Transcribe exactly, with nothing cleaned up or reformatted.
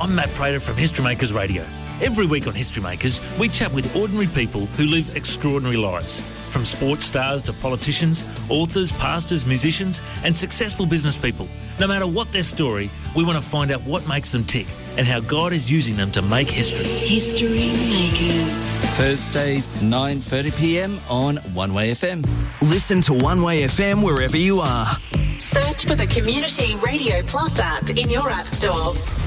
I'm Matt Prater from History Makers Radio. Every week on History Makers, we chat with ordinary people who live extraordinary lives. From sports stars to politicians, authors, pastors, musicians and successful business people. No matter what their story, we want to find out what makes them tick and how God is using them to make history. History Makers. Thursdays, nine thirty p m on One Way F M. Listen to One Way F M wherever you are. Search for the Community Radio Plus app in your app store.